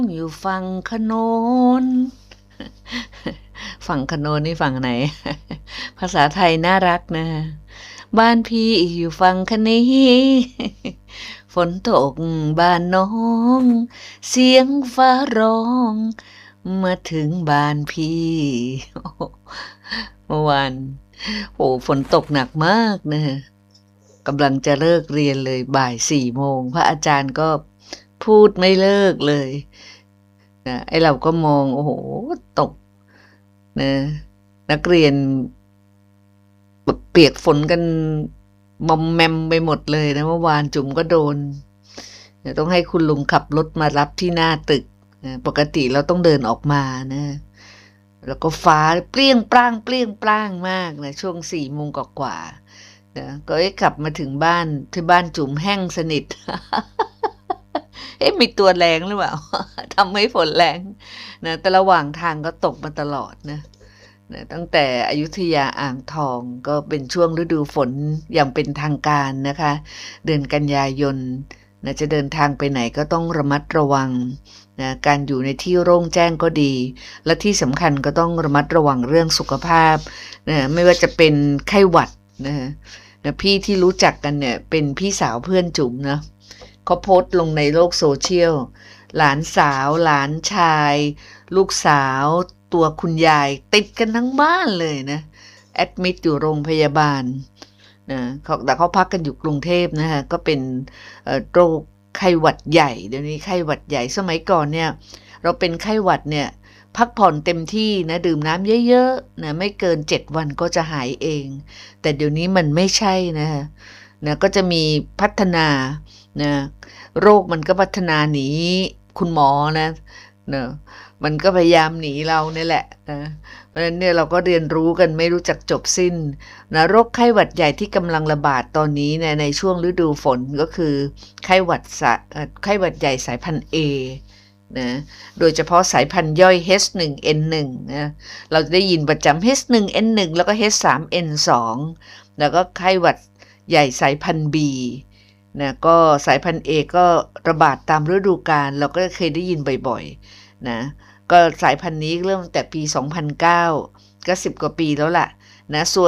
อยู่ฝั่งขนนฝั่งขนนนี่ฝั่งไหน ภาษาไทยน่ารักนะบ้านพี่อยู่ฝั่งคะนี้ฝนตกบ้านน้องเสียงฟ้าร้องมาถึงบ้านพี่เมื่อวานโอ้ฝนตกหนักมากนะกำลังจะเลิกเรียนเลยบ่าย4 โมงพระอาจารย์ก็พูดไม่เลิกเลยนะไอเราก็มองโอ้โหตกนะนักเรียนเปียกฝนกันมอมแมมไปหมดเลยนะเมื่อวานจุ๋มก็โดนต้องให้คุณลุงขับรถมารับที่หน้าตึกนะปกติเราต้องเดินออกมานะแล้วก็ฟ้าเปรี้ยงปร้างเปรี้ยงปร้างมากนะช่วง4 โมงกว่านะก็กลับมาถึงบ้านที่บ้านจุ๋มแห้งสนิท มีตัวแรงหรือเปล่า ทำให้ฝนแรงนะแต่ระหว่างทางก็ตกมาตลอดนะตั้งแต่อยุธยาอ่างทองก็เป็นช่วงฤดูฝนอย่างเป็นทางการนะคะเดือนกันยายนนะจะเดินทางไปไหนก็ต้องระมัดระวังนะการอยู่ในที่โล่งแจ้งก็ดีและที่สำคัญก็ต้องระมัดระวังเรื่องสุขภาพนะไม่ว่าจะเป็นไข้หวัดนะพี่ที่รู้จักกันเนี่ยเป็นพี่สาวเพื่อนจุ๋มนะเขาโพสต์ลงในโลกโซเชียลหลานสาวหลานชายลูกสาวตัวคุณยายติดกันทั้งบ้านเลยนะแอดมิดอยู่โรงพยาบาลนะแต่เขาพักกันอยู่กรุงเทพนะคะก็เป็นโรคไข้หวัดใหญ่เดี๋ยวนี้ไข้หวัดใหญ่สมัยก่อนเนี่ยเราเป็นไข้หวัดเนี่ยพักผ่อนเต็มที่นะดื่มน้ำเยอะๆนะไม่เกิน7 วันก็จะหายเองแต่เดี๋ยวนี้มันไม่ใช่นะคะนะก็จะมีพัฒนานะโรคมันก็พัฒนาหนีคุณหมอนะมันก็พยายามหนีเราเนี่ยแหละนะเพราะฉะนั้นเนี่ยเราก็เรียนรู้กันไม่รู้จักจบสิ้นนะโรคไข้หวัดใหญ่ที่กำลังระบาดตอนนี้เนี่ยในช่วงฤดูฝนก็คือไข้หวัดใหญ่สายพันธุ์ A นะโดยเฉพาะสายพันธุ์ย่อย H1N1 นะเราจะได้ยินประจำ H1N1 แล้วก็ H3N2 แล้วก็ไข้หวัดใหญ่สายพันธุ์ B นะก็สายพันธุ์ A ก็ระบาดตามฤดูกาลเราก็เคยได้ยินบ่อยๆนะก็สายพันธุ์นี้เริ่มแต่ปี2009ก็10 กว่าปีแล้วล่ะนะส่วน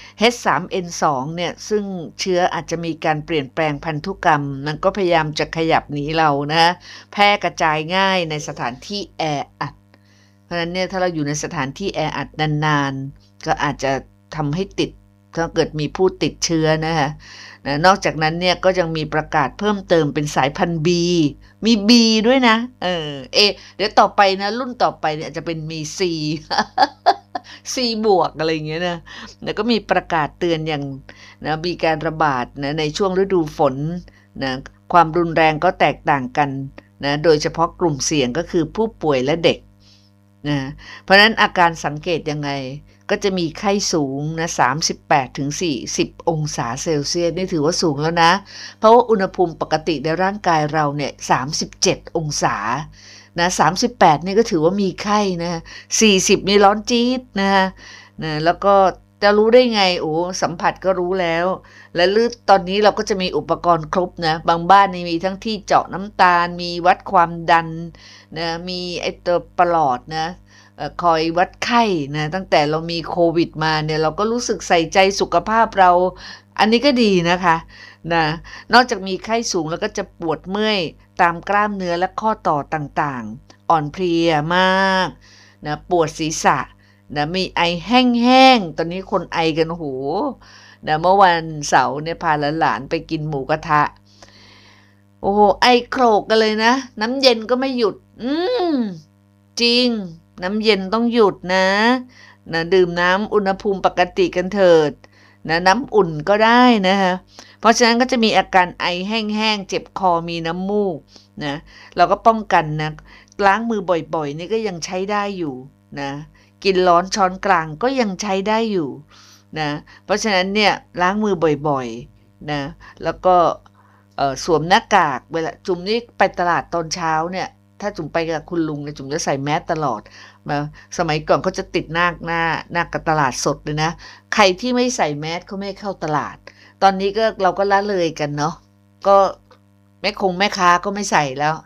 H3N2 เนี่ยซึ่งเชื้ออาจจะมีการเปลี่ยนแปลงพันธุกรรมมันก็พยายามจะขยับหนีเรานะแพร่กระจายง่ายในสถานที่แออัดเพราะฉะนั้นเนี่ยถ้าเราอยู่ในสถานที่แออัดนานๆก็อาจจะทำให้ติดถ้าเกิดมีผู้ติดเชื้อนะคะนอกจากนั้นเนี่ยก็ยังมีประกาศเพิ่มเติมเป็นสายพันธุ์ B มี B ด้วยนะเดี๋ยวต่อไปนะรุ่นต่อไปเนี่ยจะเป็นมี C C บวกอะไรอย่างเงี้ยนะแล้วก็มีประกาศเตือนอย่างนะมีการระบาดนะในช่วงฤดูฝนนะความรุนแรงก็แตกต่างกันนะโดยเฉพาะกลุ่มเสี่ยงก็คือผู้ป่วยและเด็กนะเพราะฉะนั้นอาการสังเกตยังไงก็จะมีไข้สูงนะ38 ถึง 40 องศาเซลเซียสนี่ถือว่าสูงแล้วนะเพราะว่าอุณหภูมิปกติในร่างกายเราเนี่ย37 องศานะ38นี่ก็ถือว่ามีไข้นะ40นี่ร้อนจี๊ดนะแล้วก็จะรู้ได้ไงโอ้สัมผัสก็รู้แล้วและตอนนี้เราก็จะมีอุปกรณ์ครบนะบางบ้านนี่มีทั้งที่เจาะน้ำตาลมีวัดความดันนะมีไอ้ตัวประหลอดนะคอยวัดไข้นะตั้งแต่เรามีโควิดมาเนี่ยเราก็รู้สึกใส่ใจสุขภาพเราอันนี้ก็ดีนะคะนะนอกจากมีไข้สูงแล้วก็จะปวดเมื่อยตามกล้ามเนื้อและข้อต่อต่างๆอ่อนเพลียมากนะปวดศีรษะนะมีไอแห้งๆตอนนี้คนไอกันโหนะเมื่อวันเสาร์เนี่ยพาหลานๆไปกินหมูกระทะโอ้โหไอโครกกันเลยนะน้ำเย็นก็ไม่หยุดจริงน้ำเย็นต้องหยุดนะดื่มน้ำอุณหภูมิปกติกันเถิดนะน้ำอุ่นก็ได้นะคะเพราะฉะนั้นก็จะมีอาการไอแห้งๆเจ็บคอมีน้ำมูกนะเราก็ป้องกันนะล้างมือบ่อยๆนี่ก็ยังใช้ได้อยู่นะกินร้อนช้อนกลางก็ยังใช้ได้อยู่นะเพราะฉะนั้นเนี่ยล้างมือบ่อยๆนะแล้วก็สวมหน้ากากเวลาจุ๋มนี่ไปตลาดตอนเช้าเนี่ยถ้าจุ๋มไปกับคุณลุงเนี่ยจุ๋มจะใส่แมสตลอดมาสมัยก่อนเขาจะติดหน้ากับตลาดสดเลยนะใครที่ไม่ใส่แมสเขาไม่เข้าตลาดตอนนี้ก็เราก็ละเลยกันเนาะก็แม่ค้าก็ไม่ใส่แล้ว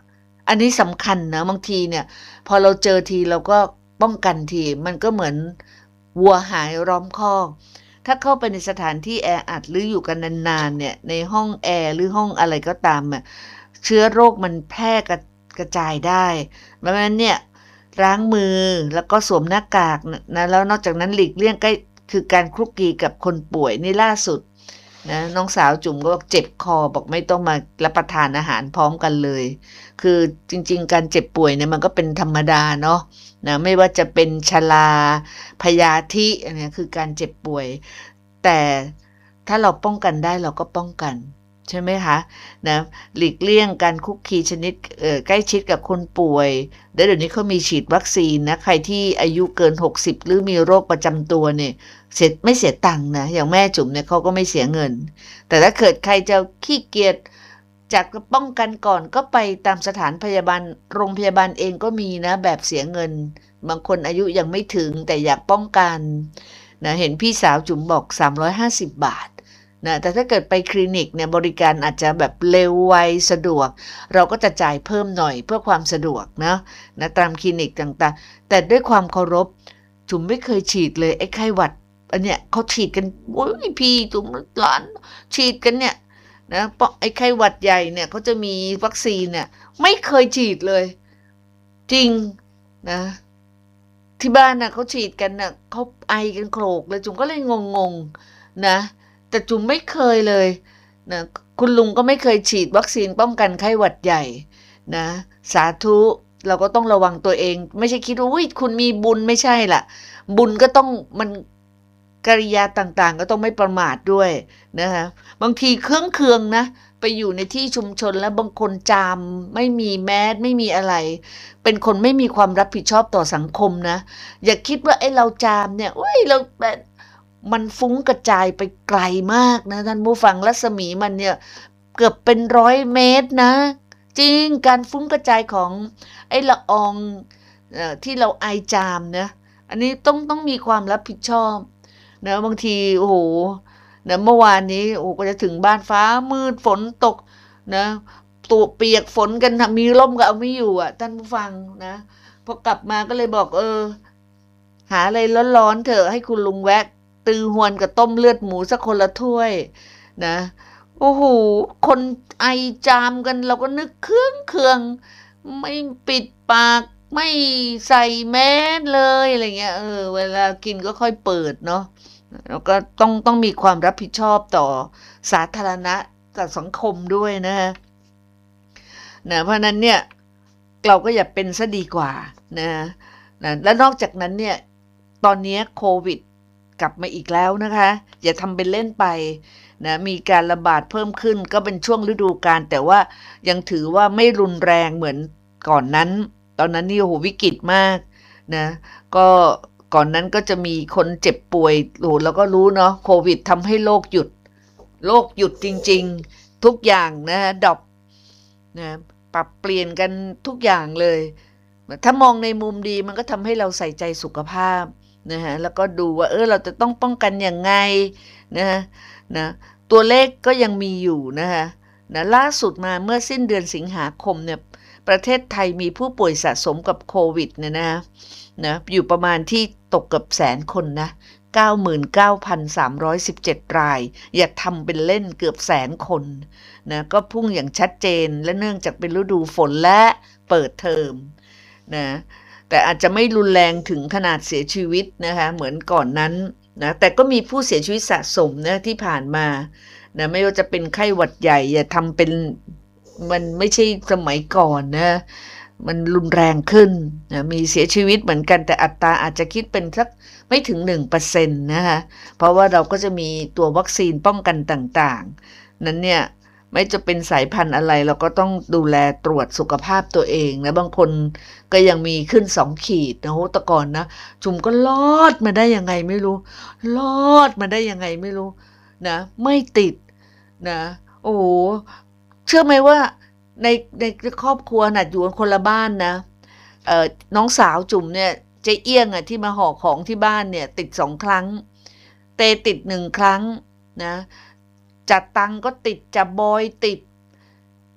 อันนี้สำคัญนะบางทีเนี่ยพอเราเจอทีเราก็ป้องกันทีมันก็เหมือนวัวหายล้อมคอกถ้าเข้าไปในสถานที่แออัดหรืออยู่กันนานๆเนี่ยในห้องแอร์หรือห้องอะไรก็ตามอ่ะเชื้อโรคมันแพร่กระจายได้เพราะฉะนั้นเนี่ยล้างมือแล้วก็สวมหน้ากากนะแล้วนอกจากนั้นหลีกเลี่ยงใกล้คือการคลุกคลีกับคนป่วยนี่ล่าสุดนะน้องสาวจุ๋มก็บอกเจ็บคอบอกไม่ต้องมารับประทานอาหารพร้อมกันเลยคือจริงๆการเจ็บป่วยเนี่ยมันก็เป็นธรรมดาเนาะนะไม่ว่าจะเป็นชราพยาธิอันนี้คือการเจ็บป่วยแต่ถ้าเราป้องกันได้เราก็ป้องกันใช่ไหมคะนะหลีกเลี่ยงการคุกคีชนิดใกล้ชิดกับคนป่วยเดี๋ยวนี้เขามีฉีดวัคซีนนะใครที่อายุเกิน60หรือมีโรคประจำตัวเนี่ยไม่เสียตังค์นะอย่างแม่จุ๋มเนี่ยเขาก็ไม่เสียเงินแต่ถ้าเกิดใครจะขี้เกียจจากป้องกันก่อนก็ไปตามสถานพยาบาลโรงพยาบาลเองก็มีนะแบบเสียเงินบางคนอายุยังไม่ถึงแต่อยากป้องกันนะเห็นพี่สาวจุ๋มบอก350 บาทนะแต่ถ้าเกิดไปคลินิกเนี่ยบริการอาจจะแบบเร็วไวสะดวกเราก็จะจ่ายเพิ่มหน่อยเพื่อความสะดวกนะตามคลินิกต่างๆแต่ด้วยความเคารพจุ๋มไม่เคยฉีดเลยไอ้ไข้หวัดอันเนี้ยเขาฉีดกันโอ้ยพี่จุ๋มหลานฉีดกันเนี่ยนะเพราะไอ้ไข้หวัดใหญ่เนี่ยเขาจะมีวัคซีนเนี่ยไม่เคยฉีดเลยจริงนะที่บ้านน่ะเขาฉีดกันน่ะเขาไอกันโครกเลยจุ๋มก็เลยงงๆนะแต่จุ๋มไม่เคยเลยนะคุณลุงก็ไม่เคยฉีดวัคซีนป้องกันไข้หวัดใหญ่นะสาธุเราก็ต้องระวังตัวเองไม่ใช่คิดว่าอุ้ยคุณมีบุญไม่ใช่ล่ะบุญก็ต้องมันกิริยาต่างๆก็ต้องไม่ประมาทด้วยนะคะบางทีเครื่องนะไปอยู่ในที่ชุมชนแล้วบางคนจามไม่มีแมสไม่มีอะไรเป็นคนไม่มีความรับผิดชอบต่อสังคมนะอย่าคิดว่าไอ้เราจามเนี่ยอุ้ยเราแบบมันฟุ้งกระจายไปไกลมากนะท่านผู้ฟังรัศมีมันเนี่ยเกือบเป็น100 เมตรนะจริงการฟุ้งกระจายของไอ้ละอองที่เราไอจามนะอันนี้ต้องมีความรับผิดชอบนะบางทีโอ้โหนะเมื่อวานนี้โอ้ก็จะถึงบ้านฟ้ามืดฝนตกนะตัวเปียกฝนกันมีร่มก็เอาไม่อยู่อ่ะท่านผู้ฟังนะพอกลับมาก็เลยบอกหาอะไรร้อนๆเถอะให้คุณลุงแวะตือหวนกับต้มเลือดหมูสักคนละถ้วยนะโอ้โหคนไอจามกันเราก็นึกเครื่องไม่ปิดปากไม่ใส่แมสเลยอะไรเงี้ยเวลากินก็ค่อยเปิดเนาะแล้วก็ต้องมีความรับผิดชอบต่อสาธารณะต่อสังคมด้วยนะเพราะนั้นเนี่ยเราก็อย่าเป็นซะดีกว่านะและนอกจากนั้นเนี่ยตอนนี้โควิดกลับมาอีกแล้วนะคะอย่าทำเป็นเล่นไปนะมีการระบาดเพิ่มขึ้นก็เป็นช่วงฤดูกาลแต่ว่ายังถือว่าไม่รุนแรงเหมือนก่อนนั้นตอนนั้นนี่โอ้โหวิกฤตมากนะก็ก่อนนั้นก็จะมีคนเจ็บป่วยโอ้เราก็รู้เนาะโควิดทำให้โลกหยุดจริงๆทุกอย่างนะดรอปนะปรับเปลี่ยนกันทุกอย่างเลยถ้ามองในมุมดีมันก็ทำให้เราใส่ใจสุขภาพนะฮะแล้วก็ดูว่าเราจะต้องป้องกันอย่างไงนะตัวเลขก็ยังมีอยู่นะคะล่าสุดมาเมื่อสิ้นเดือนสิงหาคมเนี่ยประเทศไทยมีผู้ป่วยสะสมกับโควิดเนี่ยนะอยู่ประมาณที่ตกกับ100,000 คนนะ99,317 รายอย่าทำเป็นเล่นเกือบ100,000 คนนะก็พุ่งอย่างชัดเจนและเนื่องจากเป็นฤดูฝนและเปิดเทอมนะแต่อาจจะไม่รุนแรงถึงขนาดเสียชีวิตนะคะเหมือนก่อนนั้นนะแต่ก็มีผู้เสียชีวิตสะสมนะที่ผ่านมานะไม่ว่าจะเป็นไข้หวัดใหญ่อย่าทำเป็นมันไม่ใช่สมัยก่อนนะมันรุนแรงขึ้นนะมีเสียชีวิตเหมือนกันแต่อัตราอาจจะคิดเป็นสักไม่ถึง 1% นะคะเพราะว่าเราก็จะมีตัววัคซีนป้องกันต่างๆนั้นเนี่ยไม่จะเป็นสายพันธุ์อะไรเราก็ต้องดูแลตรวจสุขภาพตัวเองนะบางคนก็ยังมีขึ้น2 ขีดนะโหแต่ก่อนนะจุ่มก็รอดมาได้ยังไงไม่รู้รอดมาได้ยังไงไม่รู้นะไม่ติดนะโอ้เชื่อไหมว่าในครอบครัวน่ะอยู่คนละบ้านนะน้องสาวจุ่มเนี่ยเจ๊เอี้ยงอ่ะที่มาห่อของที่บ้านเนี่ยติด2 ครั้งเตติด1 ครั้งนะจัดตังก็ติดจับบอยติด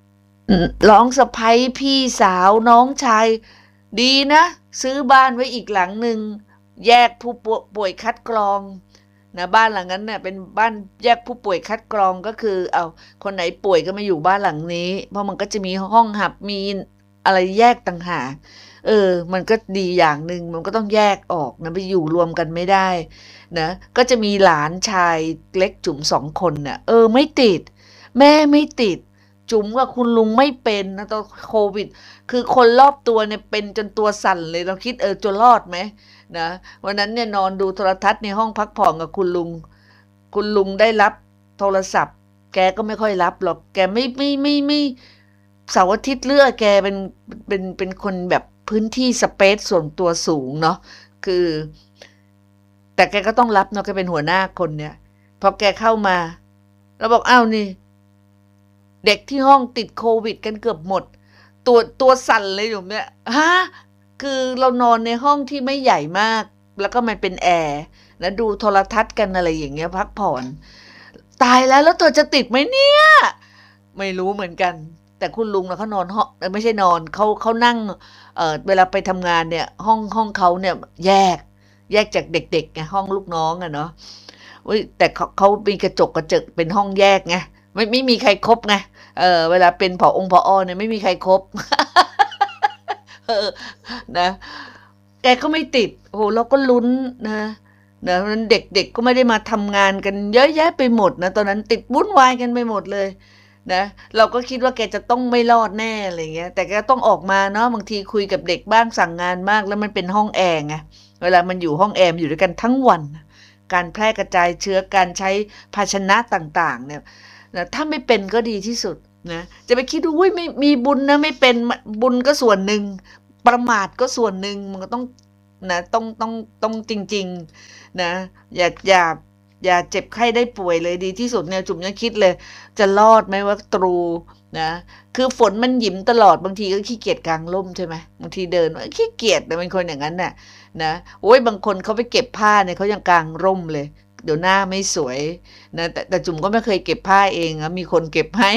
น้องสะใภ้พี่สาวน้องชายดีนะซื้อบ้านไว้อีกหลังหนึ่งแยกผู้ป่วยคัดกรองนะบ้านหลังนั้นเนี่ยเป็นบ้านแยกผู้ป่วยคัดกรองก็คือเอาคนไหนป่วยก็มาอยู่บ้านหลังนี้เพราะมันก็จะมีห้องหับมีอะไรแยกต่างหากมันก็ดีอย่างหนึ่งมันก็ต้องแยกออกนะไปอยู่รวมกันไม่ได้นะก็จะมีหลานชายเล็กจุ๋ม2 คนเนี่ยไม่ติดแม่ไม่ติดจุ๋มกับคุณลุงไม่เป็นนะตอนโควิดคือคนรอบตัวเนี่ยเป็นจนตัวสั่นเลยเราคิดจะรอดไหมนะวันนั้นเนี่ยนอนดูโทรทัศน์ในห้องพักผ่อนกับคุณลุงได้รับโทรศัพท์แกก็ไม่ค่อยรับหรอกแกไม่เสาร์อาทิตย์เลือกแกเป็นคนแบบพื้นที่สเปซส่วนตัวสูงเนาะคือแต่แกก็ต้องรับเนาะแกเป็นหัวหน้าคนเนี่ยพอแกเข้ามาแล้วบอกอ้าวนี่เด็กที่ห้องติดโควิดกันเกือบหมดตัวสั่นเลยอยู่เนี่ยฮะคือเรานอนในห้องที่ไม่ใหญ่มากแล้วก็มันเป็นแอร์แล้วดูโทรทัศน์กันอะไรอย่างเงี้ยพักผ่อนตายแล้วตัวจะติดไหมเนี่ยไม่รู้เหมือนกันแต่คุณลุงนะเขานอนห้องไม่ใช่นอนเขานั่งเวลาไปทำงานเนี่ยห้องเขาเนี่ยแยกจากเด็กๆไงห้องลูกน้องอะเนาะแต่เขามีกระจกเป็นห้องแยกไงไม่มีใครครบไงเวลาเป็นผอเนี่ยไม่มีใครครบ เออนะแกก็ไม่ติดโอ้โหเราก็ลุ้นนะนั้นเด็กๆก็ไม่ได้มาทำงานกันเยอะแยะไปหมดนะตอนนั้นติดวุ่นวายกันไปหมดเลยนะเราก็คิดว่าแกจะต้องไม่รอดแน่อะไรเงี้ยแต่แกต้องออกมาเนาะบางทีคุยกับเด็กบ้างสั่งงานมากแล้วมันเป็นห้องแอร์ไงเวลามันอยู่ห้องแอร์อยู่ด้วยกันทั้งวันการแพร่กระจายเชื้อการใช้ภาชนะต่างๆเนี่ยนะถ้าไม่เป็นก็ดีที่สุดนะจะไปคิดดูอุ้ยไม่มีบุญนะไม่เป็นบุญก็ส่วนหนึ่งประมาทก็ส่วนหนึ่งมันก็ต้องนะต้องจริงๆนะอย่าเจ็บไข้ได้ป่วยเลยดีที่สุดเนี่ยจุ๋มยังคิดเลยจะรอดไหมว่าตรูนะคือฝนมันหยิมตลอดบางทีก็ขี้เกียจกางร่มใช่ไหมบางทีเดินขี้เกียจแต่เป็นคนอย่างนั้นน่ะนะโอ้ยบางคนเขาไปเก็บผ้าเนี่ยเขายังกางร่มเลยเดี๋ยวหน้าไม่สวยนะแต่จุ๋มก็ไม่เคยเก็บผ้าเองอะมีคนเก็บให้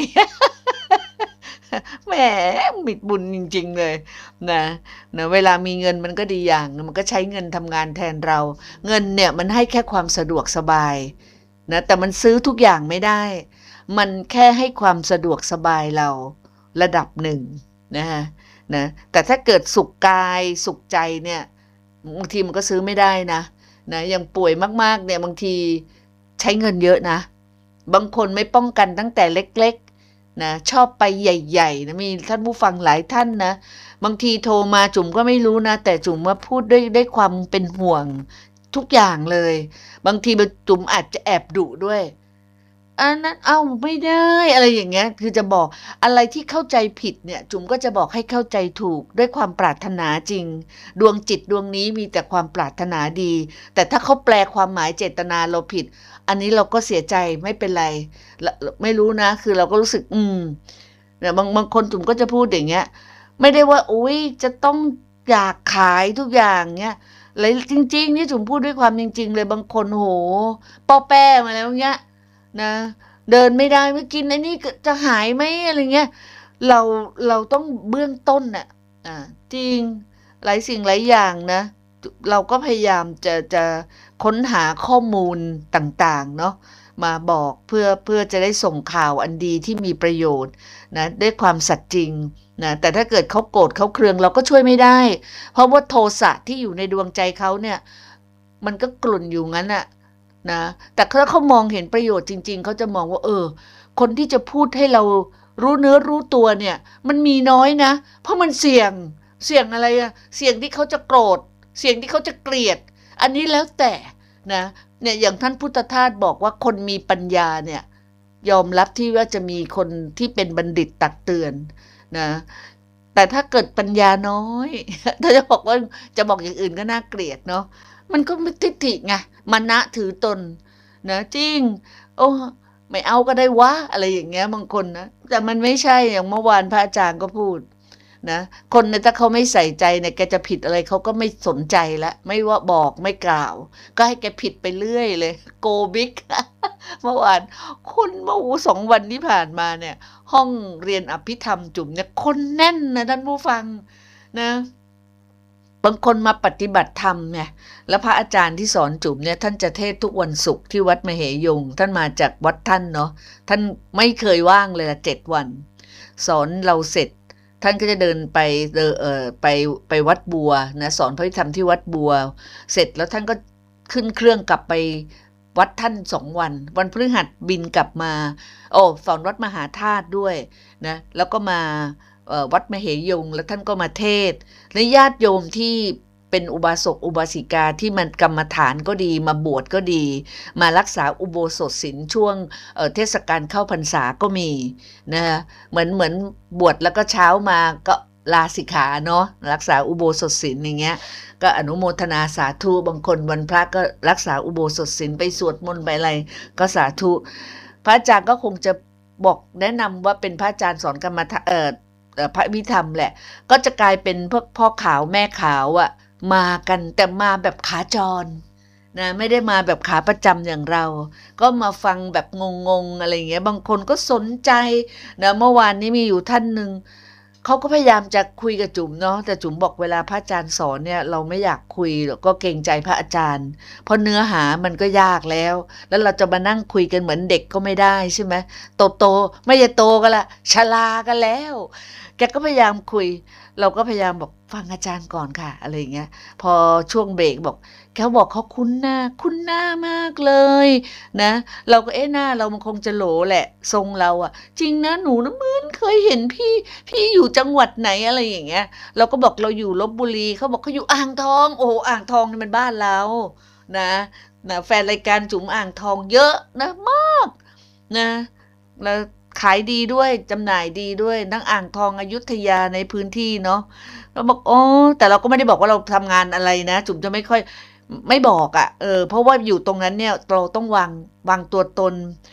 แหมมิดบุญจริงๆเลยนะเวลามีเงินมันก็ดีอย่างมันก็ใช้เงินทำงานแทนเราเงินเนี่ยมันให้แค่ความสะดวกสบายนะแต่มันซื้อทุกอย่างไม่ได้มันแค่ให้ความสะดวกสบายเราระดับหนึ่งนะฮะนะแต่ถ้าเกิดสุขกายสุขใจเนี่ยบางทีมันก็ซื้อไม่ได้นะอย่างป่วยมากๆเนี่ยบางทีใช้เงินเยอะนะบางคนไม่ป้องกันตั้งแต่เล็กนะชอบไปใหญ่ๆนะมีท่านผู้ฟังหลายท่านนะบางทีโทรมาจุ๋มก็ไม่รู้นะแต่จุ๋มว่าพูดด้วยความเป็นห่วงทุกอย่างเลยบางทีจุ๋มอาจจะแอบดุด้วยอันนั้นไม่ได้อะไรอย่างเงี้ยคือจะบอกอะไรที่เข้าใจผิดเนี่ยจุ๋มก็จะบอกให้เข้าใจถูกด้วยความปรารถนาจริงดวงจิตดวงนี้มีแต่ความปรารถนาดีแต่ถ้าเขาแปลความหมายเจตนาเราผิดอันนี้เราก็เสียใจไม่เป็นไรไม่รู้นะคือเราก็รู้สึกเนี่ยบางคนจุ๋มก็จะพูดอย่างเงี้ยไม่ได้ว่าอุ้ยจะต้องอยากขายทุกอย่างเงี้ยเลยจริงๆนี่จุ๋มพูดด้วยความจริงๆเลยบางคนโหป้อแป้มาแล้วเงี้ยนะเดินไม่ได้ไม่กินไอ้นี่จะหายไหมอะไรเงี้ยเราเราต้องเบื้องต้นน่ะจริงหลายสิ่งหลายอย่างนะเราก็พยายามจะค้นหาข้อมูลต่างๆเนาะมาบอกเพื่อจะได้ส่งข่าวอันดีที่มีประโยชน์นะด้วยความสัตย์จริงนะแต่ถ้าเกิดเขาโกรธเขาเคืองเราก็ช่วยไม่ได้เพราะว่าโทสะที่อยู่ในดวงใจเขาเนี่ยมันก็กลุ่นอยู่งั้นน่ะนะแต่ถ้าเขามองเห็นประโยชน์จริงๆเขาจะมองว่าคนที่จะพูดให้เรารู้เนื้อรู้ตัวเนี่ยมันมีน้อยนะเพราะมันเสี่ยงอะไรอะเสี่ยงที่เขาจะโกรธเสี่ยงที่เขาจะเกลียดอันนี้แล้วแต่นะเนี่ยอย่างท่านพุทธทาสบอกว่าคนมีปัญญาเนี่ยยอมรับที่ว่าจะมีคนที่เป็นบัณฑิตตักเตือนนะแต่ถ้าเกิดปัญญาน้อยถ้าจะบอกว่าจะบอกอย่างอื่นก็น่าเกลียดเนาะมันก็ไม่ทิฏฐิไงมานะถือตนนะจริงโอ้ไม่เอาก็ได้วะอะไรอย่างเงี้ยบางคนนะแต่มันไม่ใช่อย่างเมื่อวานพระอาจารย์ก็พูดนะคนเนี่ยถ้าเขาไม่ใส่ใจเนี่ยแกจะผิดอะไรเขาก็ไม่สนใจแล้วไม่ว่าบอกไม่กล่าวก็ให้แกผิดไปเรื่อยเลยโกบิ๊กเมื่อวานคนเมื่อ2 วันที่ผ่านมาเนี่ยห้องเรียนอภิธรรมจุ๋มเนี่ยคนแน่นนะท่านผู้ฟังนะบางคนมาปฏิบัติธรรมไงแล้วพระอาจารย์ที่สอนจุ๋มเนี่ยท่านจะเทศน์ทุกวันศุกร์ที่วัดมเหยงท่านมาจากวัดท่านเนาะท่านไม่เคยว่างเลยละ7 วันสอนเราเสร็จท่านก็จะเดินไปไปวัดบัวนะสอนพระธรรมที่วัดบัวเสร็จแล้วท่านก็ขึ้นเครื่องกลับไปวัดท่าน2 วันวันพฤหัสบินกลับมาโอ้สอนวัดมหาธาตุด้วยนะแล้วก็มาวัดมเหยงแล้วท่านก็มาเทศน์และญาติโยมที่เป็นอุบาสกอุบาสิกาที่มันกรรมฐานก็ดีมาบวชก็ดีมารักษาอุโบสถศีลช่วงเทศกาลเข้าพรรษาก็มีนะเหมือนบวชแล้วก็เช้ามาก็ลาสิกขาเนาะรักษาอุโบสถศีลอย่างเงี้ยก็อนุโมทนาสาธุบางคนวันพระก็รักษาอุโบสถศีลไปสวดมนต์ไปอะไรก็สาธุพระอาจารย์ก็คงจะบอกแนะนำว่าเป็นพระอาจารย์สอนกรรมฐานพระวิธรรมแหละก็จะกลายเป็นพวกพ่อขาวแม่ขาวอะมากันแต่มาแบบขาจรนะไม่ได้มาแบบขาประจำอย่างเราก็มาฟังแบบงงๆอะไรเงี้ยบางคนก็สนใจนะเมื่อวานนี้มีอยู่ท่านหนึ่งเขาก็พยายามจะคุยกับจุ๋มเนาะแต่จุ๋มบอกเวลาพระอาจารย์สอนเนี่ยเราไม่อยากคุยก็เกรงใจพระอาจารย์เพราะเนื้อหามันก็ยากแล้วเราจะมานั่งคุยกันเหมือนเด็กก็ไม่ได้ใช่ไหมโตไม่จะโตกันละชรากันแล้วแกก็พยายามคุยเราก็พยายามบอกฟังอาจารย์ก่อนค่ะอะไรอย่างเงี้ยพอช่วงเบรกบอกเขาบอกเขาคุ้นหน้ามากเลยนะเราก็หน้าเรามันคงจะโหลแหละทรงเราอะจริงนะหนูนะเหมือนเคยเห็นพี่อยู่จังหวัดไหนอะไรอย่างเงี้ยเราก็บอกเราอยู่ลพบุรีเขาบอกเขาอยู่อ่างทองโอ้อ่างทองนี่มันบ้านเรานะแฟนรายการจุ๋มอ่างทองเยอะนะมากนะแล้วขายดีด้วยจำหน่ายดีด้วยทั้งอ่างทองอยุธยาในพื้นที่เนาะเราบอกโอ้แต่เราก็ไม่ได้บอกว่าเราทำงานอะไรนะจุ๋มจะไม่ค่อยไม่บอกอะเพราะว่าอยู่ตรงนั้นเนี่ยเราต้องวางตัวตน